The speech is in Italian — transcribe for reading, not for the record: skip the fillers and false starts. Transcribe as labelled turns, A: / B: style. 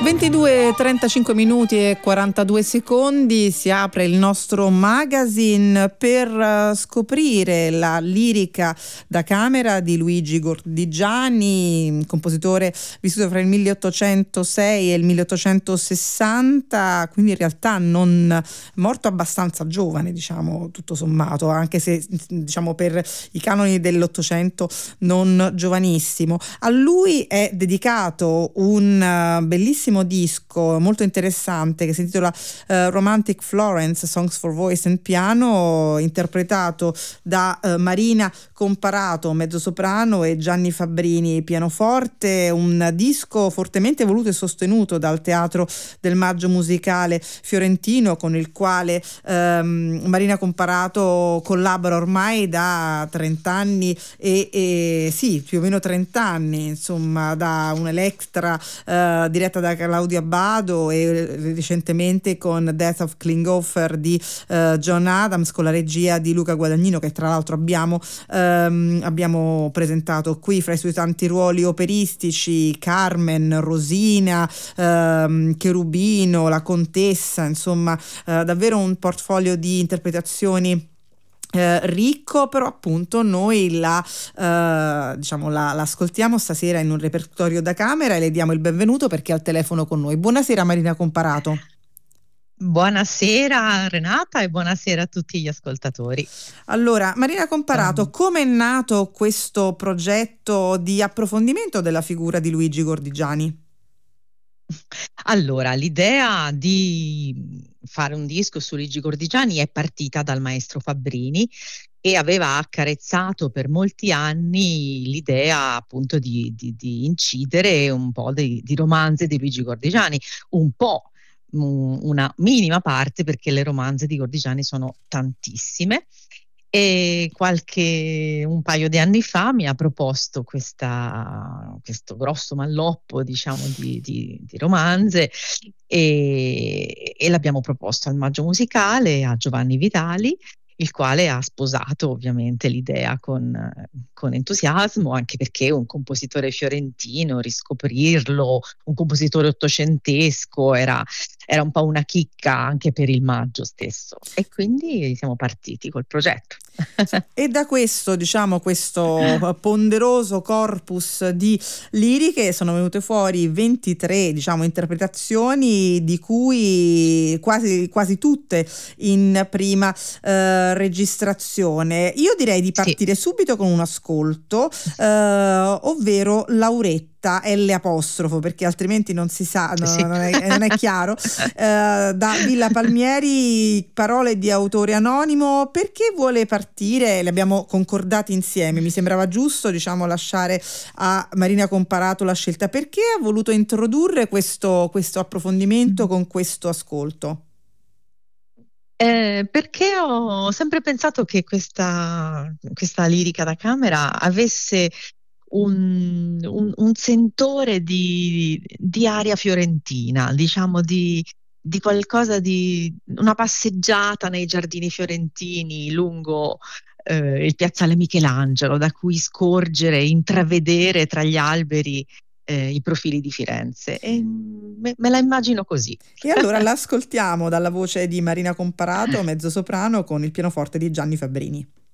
A: 22:35 minuti e 42 secondi si apre il nostro magazine per scoprire la lirica da camera di Luigi Gordigiani, compositore vissuto fra il 1806 e il 1860, quindi in realtà non morto abbastanza giovane, diciamo, tutto sommato, anche se diciamo per i canoni dell'Ottocento non giovanissimo. A lui è dedicato un bellissimo disco molto interessante che si intitola Romantic Florence, Songs for Voice and Piano, interpretato da Marina Comparato, mezzosoprano, e Gianni Fabbrini, pianoforte. Un disco fortemente voluto e sostenuto dal Teatro del Maggio Musicale Fiorentino, con il quale Marina Comparato collabora ormai da 30 anni e sì, più o meno 30 anni, insomma, da un'Electra diretta da Claudio Abbado e recentemente con Death of Klinghoffer di John Adams, con la regia di Luca Guadagnino, che tra l'altro abbiamo presentato qui fra i suoi tanti ruoli operistici: Carmen, Rosina, Cherubino, la Contessa, insomma davvero un portfolio di interpretazioni ricco. Però appunto noi l'ascoltiamo stasera in un repertorio da camera e le diamo il benvenuto perché è al telefono con noi. Buonasera Marina Comparato.
B: Buonasera Renata e buonasera a tutti gli ascoltatori.
A: Allora, Marina Comparato, come è nato questo progetto di approfondimento della figura di Luigi Gordigiani?
B: Allora, l'idea di fare un disco su Luigi Gordigiani è partita dal maestro Fabbrini, e aveva accarezzato per molti anni l'idea appunto di incidere un po' di romanze di Luigi Gordigiani, un po', una minima parte, perché le romanze di Gordigiani sono tantissime. E un paio di anni fa mi ha proposto questo grosso malloppo, diciamo, di romanze, e l'abbiamo proposto al Maggio Musicale a Giovanni Vitali, il quale ha sposato ovviamente l'idea con entusiasmo, anche perché un compositore fiorentino, riscoprirlo, un compositore ottocentesco, era un po' una chicca anche per il Maggio stesso, e quindi siamo partiti col progetto.
A: E da questo ponderoso corpus di liriche sono venute fuori 23, interpretazioni, di cui quasi tutte in prima registrazione. Io direi di partire subito con un ascolto, ovvero Lauretta, L apostrofo, perché altrimenti non si sa, non è chiaro, da Villa Palmieri, parole di autore anonimo. Perché vuole partire? Le abbiamo concordati insieme, mi sembrava giusto lasciare a Marina Comparato la scelta. Perché ha voluto introdurre questo approfondimento con questo ascolto?
B: Perché ho sempre pensato che questa lirica da camera avesse un sentore di aria fiorentina, diciamo, di qualcosa, di una passeggiata nei giardini fiorentini lungo il piazzale Michelangelo, da cui scorgere, intravedere tra gli alberi i profili di Firenze, e me la immagino così.
A: E allora l'ascoltiamo dalla voce di Marina Comparato, mezzosoprano, con il pianoforte di Gianni Fabbrini.